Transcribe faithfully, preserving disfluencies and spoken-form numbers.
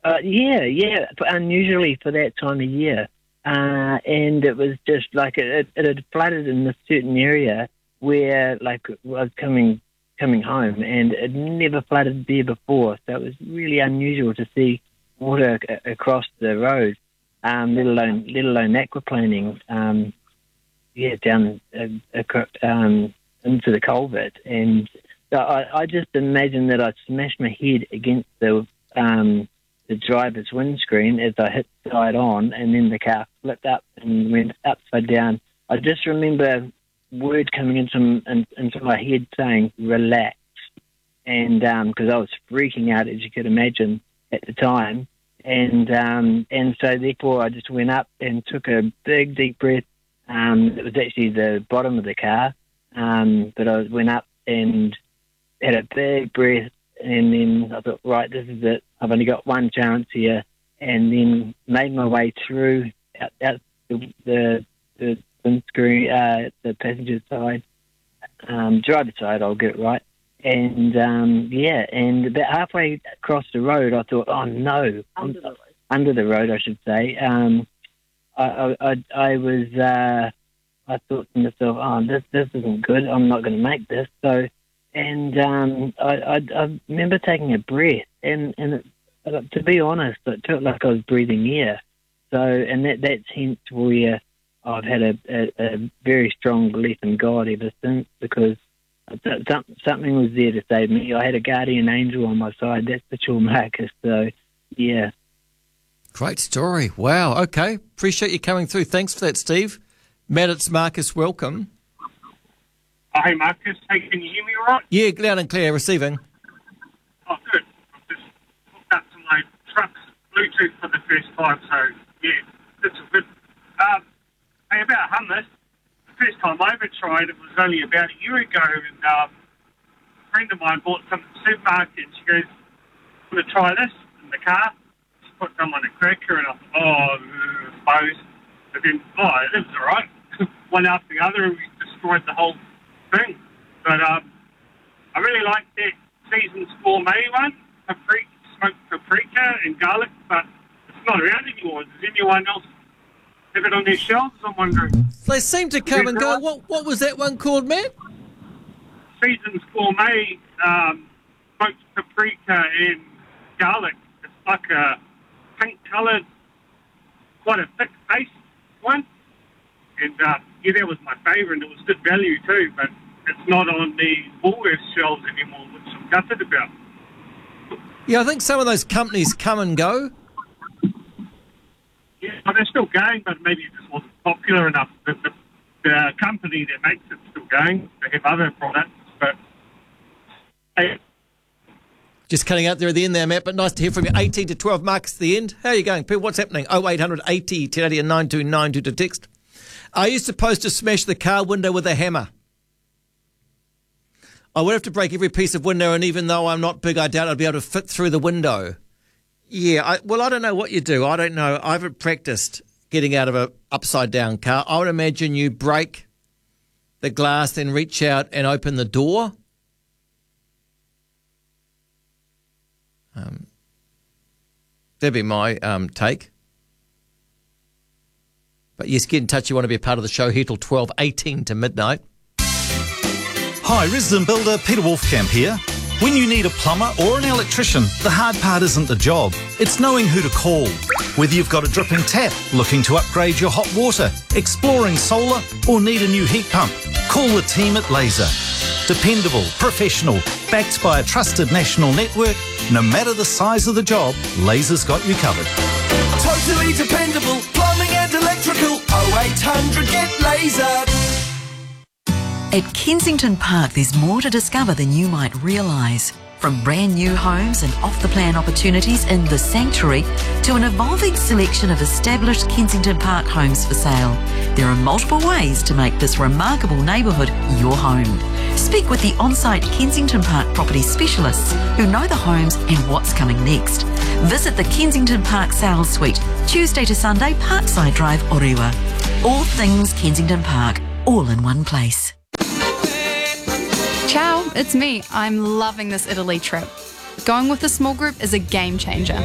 Uh, yeah, yeah, but unusually for that time of year. Uh, and it was just like it, it had flooded in this certain area where, like, I was coming coming home, and it never flooded there before. So it was really unusual to see water a- across the road, um, let alone let alone aquaplaning. Um, yeah, down uh, across, um, into the culvert, and so I, I just imagined that I'd smashed my head against the um, the driver's windscreen as I hit side on, and then the car flipped up and went upside down. I just remember word coming into in, into my head saying "relax," and because um, I was freaking out, as you could imagine at the time, and um, and so therefore I just went up and took a big deep breath. Um, it was actually the bottom of the car, um, but I went up and had a big breath, and then I thought, right, this is it. I've only got one chance here, and then made my way through out, out the the, the windscreen, uh, the passenger side, um, driver's side. I'll get it right, and um, yeah, and about halfway across the road, I thought, oh no, Under the road, under the road, I should say. Um, I, I, I was, uh, I thought to myself, oh, this, this isn't good. I'm not going to make this. So, and um, I, I, I remember taking a breath, and, and it, to be honest, it felt like I was breathing air. So, and that, that's hence where I've had a, a, a very strong belief in God ever since, because something was there to save me. I had a guardian angel on my side. That's for sure, Marcus. So, yeah. Great story. Wow. Okay. Appreciate you coming through. Thanks for that, Steve. Matt, it's Marcus. Welcome. Oh, hey, Marcus. Hey, can you hear me all right? Yeah, loud and clear. Receiving. Oh, good. I've just hooked up to my truck's Bluetooth for the first time, so, yeah, that's all good. Um, hey, about hummus, the first time I ever tried it was only about a year ago, and um, a friend of mine bought some at the supermarket, and she goes, "Want to try this?" in the car. Put some on a cracker, and I thought, oh, I suppose. But then, oh, it was all right. One after the other, and we destroyed the whole thing. But um, I really like that Seasons Gourmet one, paprika, smoked paprika and garlic, but it's not around anymore. Does anyone else have it on their shelves? I'm wondering. They seem to come and go. What What was that one called, Matt? Seasons Gourmet, um, smoked paprika and garlic. It's like a pink-coloured, quite a thick paste one. And, uh, yeah, that was my favourite, and it was good value too, but it's not on the Woolworths shelves anymore, which I'm gutted about. Yeah, I think some of those companies come and go. Yeah, well, they're still going, but maybe it just wasn't popular enough. The, the, the company that makes it's still going. They have other products, but... Hey, Just cutting out there at the end there, Matt, but nice to hear from you. eighteen to twelve, Marcus at the end. How are you going, Pete? What's happening? oh eight hundred eighty, ten eighty and nine two nine two to text. Are you supposed to smash the car window with a hammer? I would have to break every piece of window, and even though I'm not big, I doubt I'd be able to fit through the window. Yeah, I, well, I don't know what you do. I don't know. I haven't practiced getting out of a upside-down car. I would imagine you break the glass, then reach out and open the door. Um, that'd be my um, take. But yes, get in touch. You want to be a part of the show here till twelve eighteen to midnight. Hi, resident builder Peter Wolfcamp here. When you need a plumber or an electrician, the hard part isn't the job. It's knowing who to call. Whether you've got a dripping tap, looking to upgrade your hot water, exploring solar, or need a new heat pump, call the team at Laser. Dependable, professional, backed by a trusted national network. No matter the size of the job, Laser's got you covered. Totally dependable, plumbing and electrical. oh eight hundred get Laser. At Kensington Park, there's more to discover than you might realise. From brand new homes and off-the-plan opportunities in The Sanctuary to an evolving selection of established Kensington Park homes for sale, there are multiple ways to make this remarkable neighbourhood your home. Speak with the on-site Kensington Park property specialists who know the homes and what's coming next. Visit the Kensington Park Sales Suite, Tuesday to Sunday, Parkside Drive, Orewa. All things Kensington Park, all in one place. Ciao, it's me. I'm loving this Italy trip. Going with a small group is a game changer.